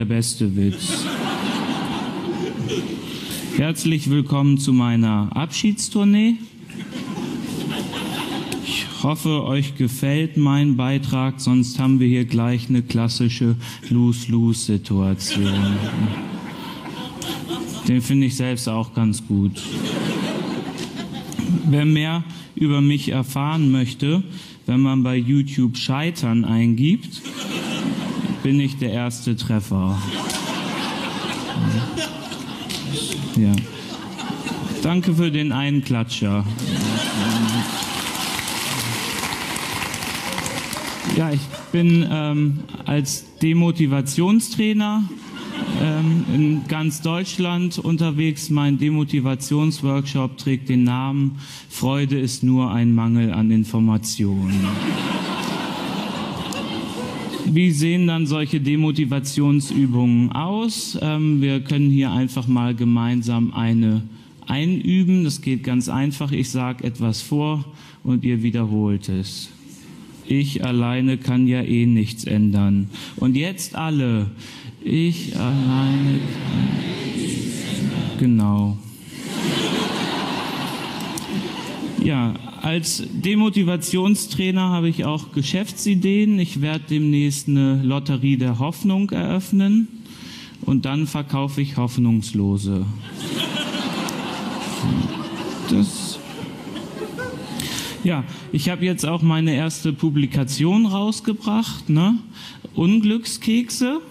Der beste Witz. Herzlich willkommen zu meiner Abschiedstournee. Ich hoffe, euch gefällt mein Beitrag, sonst haben wir hier gleich eine klassische Lose-Lose-Situation. Den finde ich selbst auch ganz gut. Wer mehr über mich erfahren möchte, wenn man bei YouTube Scheitern eingibt, bin ich der erste Treffer. Ja. Danke für den einen Klatscher. Ja, ich bin als Demotivationstrainer in ganz Deutschland unterwegs. Mein Demotivationsworkshop trägt den Namen Freude ist nur ein Mangel an Informationen. Wie sehen dann solche Demotivationsübungen aus? Wir können hier einfach mal gemeinsam eine einüben. Das geht ganz einfach. Ich sage etwas vor und ihr wiederholt es. Ich alleine kann ja eh nichts ändern. Und jetzt alle. Ich alleine kann nichts ändern. Genau. Ja, als Demotivationstrainer habe ich auch Geschäftsideen. Ich werde demnächst eine Lotterie der Hoffnung eröffnen und dann verkaufe ich Hoffnungslose. Ja, ich habe jetzt auch meine erste Publikation rausgebracht, ne? Unglückskekse.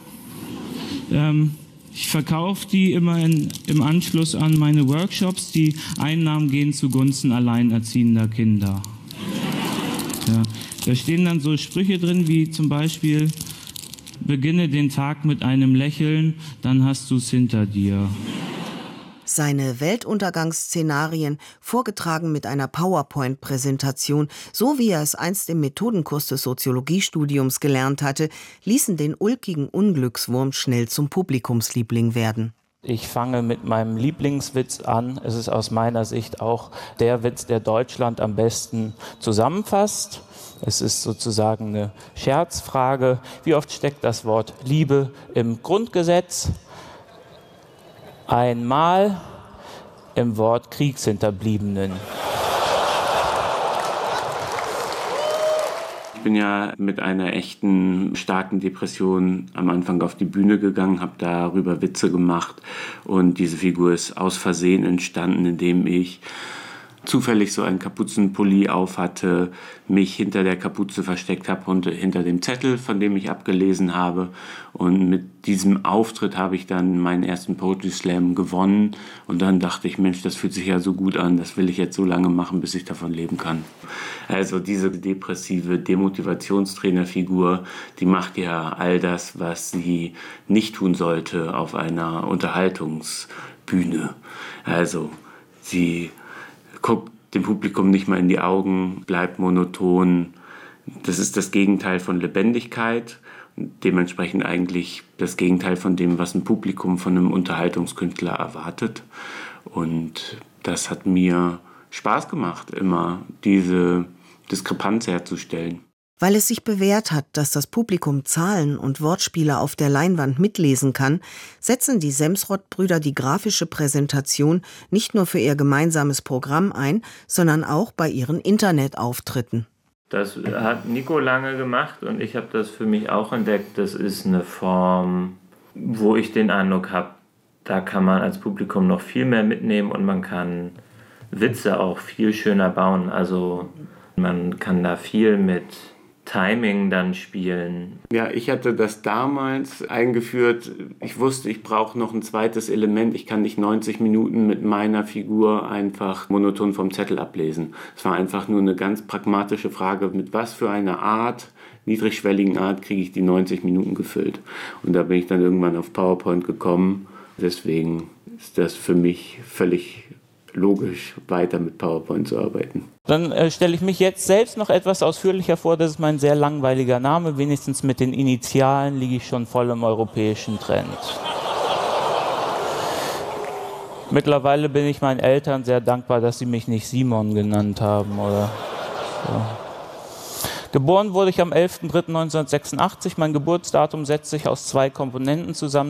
Ich verkaufe die immer im Anschluss an meine Workshops. Die Einnahmen gehen zugunsten alleinerziehender Kinder. Ja, da stehen dann so Sprüche drin, wie zum Beispiel: Beginne den Tag mit einem Lächeln, dann hast du es hinter dir. Seine Weltuntergangsszenarien, vorgetragen mit einer PowerPoint-Präsentation, so wie er es einst im Methodenkurs des Soziologiestudiums gelernt hatte, ließen den ulkigen Unglückswurm schnell zum Publikumsliebling werden. Ich fange mit meinem Lieblingswitz an. Es ist aus meiner Sicht auch der Witz, der Deutschland am besten zusammenfasst. Es ist sozusagen eine Scherzfrage. Wie oft steckt das Wort Liebe im Grundgesetz? Einmal im Wort Kriegshinterbliebenen. Ich bin ja mit einer echten starken Depression am Anfang auf die Bühne gegangen, habe darüber Witze gemacht und diese Figur ist aus Versehen entstanden, indem ich zufällig so einen Kapuzenpulli auf hatte, mich hinter der Kapuze versteckt habe und hinter dem Zettel, von dem ich abgelesen habe. Und mit diesem Auftritt habe ich dann meinen ersten Poetry Slam gewonnen. Und dann dachte ich, Mensch, das fühlt sich ja so gut an, das will ich jetzt so lange machen, bis ich davon leben kann. Also diese depressive Demotivationstrainerfigur, die macht ja all das, was sie nicht tun sollte auf einer Unterhaltungsbühne. Also sie guckt dem Publikum nicht mal in die Augen, bleibt monoton. Das ist das Gegenteil von Lebendigkeit. Dementsprechend eigentlich das Gegenteil von dem, was ein Publikum von einem Unterhaltungskünstler erwartet. Und das hat mir Spaß gemacht, immer diese Diskrepanz herzustellen. Weil es sich bewährt hat, dass das Publikum Zahlen und Wortspiele auf der Leinwand mitlesen kann, setzen die Semsrott-Brüder die grafische Präsentation nicht nur für ihr gemeinsames Programm ein, sondern auch bei ihren Internetauftritten. Das hat Nico lange gemacht und ich habe das für mich auch entdeckt. Das ist eine Form, wo ich den Eindruck habe, da kann man als Publikum noch viel mehr mitnehmen und man kann Witze auch viel schöner bauen. Also man kann da viel mit Timing dann spielen. Ja, ich hatte das damals eingeführt. Ich wusste, ich brauche noch ein zweites Element. Ich kann nicht 90 Minuten mit meiner Figur einfach monoton vom Zettel ablesen. Es war einfach nur eine ganz pragmatische Frage, mit was für einer Art, niedrigschwelligen Art, kriege ich die 90 Minuten gefüllt. Und da bin ich dann irgendwann auf PowerPoint gekommen. Deswegen ist das für mich völlig logisch, weiter mit PowerPoint zu arbeiten. Dann stelle ich mich jetzt selbst noch etwas ausführlicher vor. Das ist mein sehr langweiliger Name. Wenigstens mit den Initialen liege ich schon voll im europäischen Trend. Mittlerweile bin ich meinen Eltern sehr dankbar, dass sie mich nicht Simon genannt haben. Oder so. Geboren wurde ich am 11.03.1986. Mein Geburtsdatum setzt sich aus 2 Komponenten zusammen.